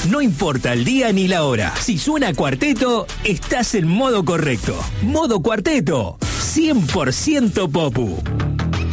No importa el día ni la hora. Si suena Cuarteto, estás en modo correcto. Modo Cuarteto, 100% Popu.